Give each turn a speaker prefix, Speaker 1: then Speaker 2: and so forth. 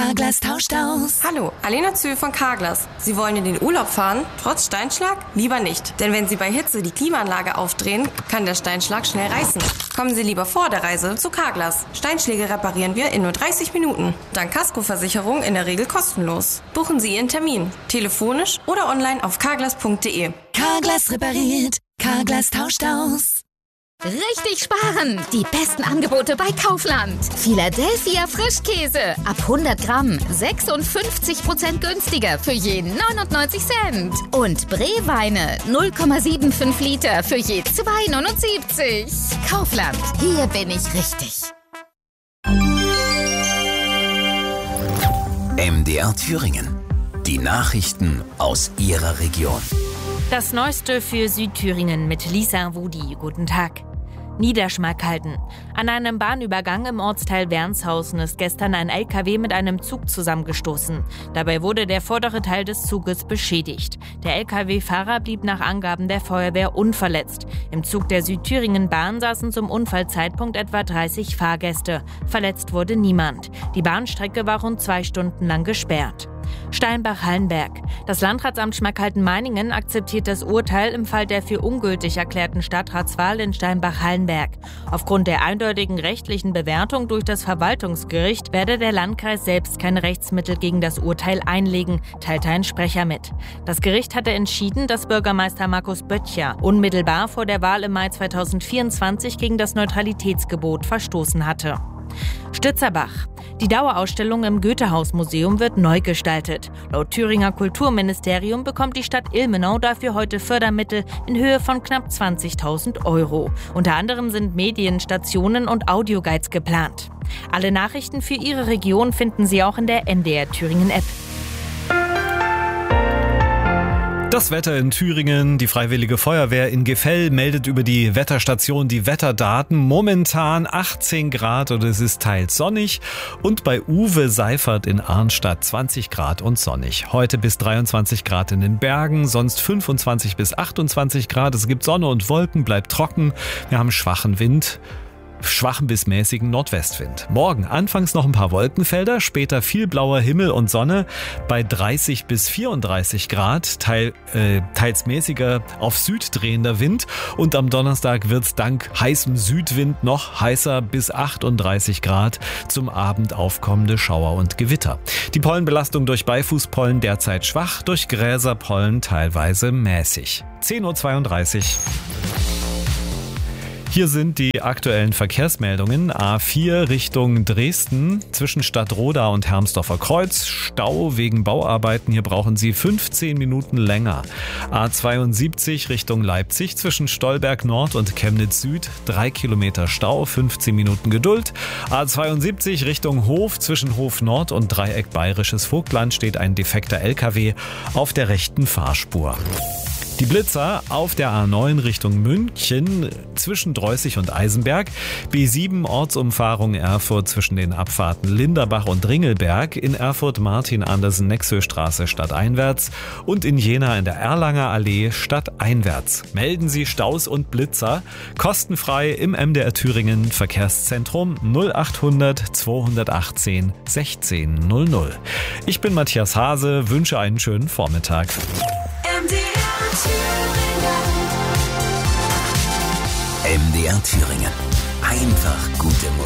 Speaker 1: Carglass tauscht aus.
Speaker 2: Hallo, Alena Zühl von Carglass. Sie wollen in den Urlaub fahren, trotz Steinschlag? Lieber nicht. Denn wenn Sie bei Hitze die Klimaanlage aufdrehen, kann der Steinschlag schnell reißen. Kommen Sie lieber vor der Reise zu Carglass. Steinschläge reparieren wir in nur 30 Minuten. Dank Kaskoversicherung in der Regel kostenlos. Buchen Sie Ihren Termin. Telefonisch oder online auf carglass.de.
Speaker 1: Carglass repariert. Carglass tauscht aus.
Speaker 3: Richtig sparen! Die besten Angebote bei Kaufland. Philadelphia Frischkäse. Ab 100 Gramm 56% günstiger für je 99 Cent. Und Breweine 0,75 Liter für je 2,79. Kaufland. Hier bin ich richtig.
Speaker 4: MDR Thüringen. Die Nachrichten aus Ihrer Region.
Speaker 5: Das Neueste für Südthüringen mit Lisa Wudi. Guten Tag. Niederschmalkalden. An einem Bahnübergang im Ortsteil Wernshausen ist gestern ein LKW mit einem Zug zusammengestoßen. Dabei wurde der vordere Teil des Zuges beschädigt. Der LKW-Fahrer blieb nach Angaben der Feuerwehr unverletzt. Im Zug der Südthüringen-Bahn saßen zum Unfallzeitpunkt etwa 30 Fahrgäste. Verletzt wurde niemand. Die Bahnstrecke war rund 2 Stunden lang gesperrt. Steinbach-Hallenberg. Das Landratsamt Schmalkalden-Meiningen akzeptiert das Urteil im Fall der für ungültig erklärten Stadtratswahl in Steinbach-Hallenberg. Aufgrund der eindeutigen rechtlichen Bewertung durch das Verwaltungsgericht werde der Landkreis selbst keine Rechtsmittel gegen das Urteil einlegen, teilte ein Sprecher mit. Das Gericht hatte entschieden, dass Bürgermeister Markus Böttcher unmittelbar vor der Wahl im Mai 2024 gegen das Neutralitätsgebot verstoßen hatte. Stützerbach. Die Dauerausstellung im Goethehaus-Museum wird neu gestaltet. Laut Thüringer Kulturministerium bekommt die Stadt Ilmenau dafür heute Fördermittel in Höhe von knapp 20.000 €. Unter anderem sind Medienstationen und Audioguides geplant. Alle Nachrichten für Ihre Region finden Sie auch in der MDR Thüringen App.
Speaker 6: Das Wetter in Thüringen. Die Freiwillige Feuerwehr in Gefell meldet über die Wetterstation die Wetterdaten. Momentan 18 Grad und es ist teils sonnig. Und bei Uwe Seifert in Arnstadt 20 Grad und sonnig. Heute bis 23 Grad in den Bergen, sonst 25 bis 28 Grad. Es gibt Sonne und Wolken, bleibt trocken. Wir haben schwachen bis mäßigen Nordwestwind. Morgen anfangs noch ein paar Wolkenfelder, später viel blauer Himmel und Sonne bei 30 bis 34 Grad, teils mäßiger auf Süd drehender Wind und am Donnerstag wird's dank heißem Südwind noch heißer bis 38 Grad, zum Abend aufkommende Schauer und Gewitter. Die Pollenbelastung durch Beifußpollen derzeit schwach, durch Gräserpollen teilweise mäßig. 10:32 Uhr. Hier sind die aktuellen Verkehrsmeldungen. A4 Richtung Dresden zwischen Stadtroda und Hermsdorfer Kreuz. Stau wegen Bauarbeiten. Hier brauchen Sie 15 Minuten länger. A72 Richtung Leipzig zwischen Stolberg Nord und Chemnitz Süd. 3 Kilometer Stau, 15 Minuten Geduld. A72 Richtung Hof zwischen Hof Nord und Dreieck Bayerisches Vogtland steht ein defekter LKW auf der rechten Fahrspur. Die Blitzer auf der A9 Richtung München zwischen Dreußig und Eisenberg, B7 Ortsumfahrung Erfurt zwischen den Abfahrten Linderbach und Ringelberg, in Erfurt Martin-Andersen-Nexö-Straße stadteinwärts und in Jena in der Erlanger Allee stadteinwärts. Melden Sie Staus und Blitzer kostenfrei im MDR Thüringen Verkehrszentrum 0800 218 1600. Ich bin Matthias Hase, wünsche einen schönen Vormittag.
Speaker 4: MDR Thüringen. Einfach gute Musik.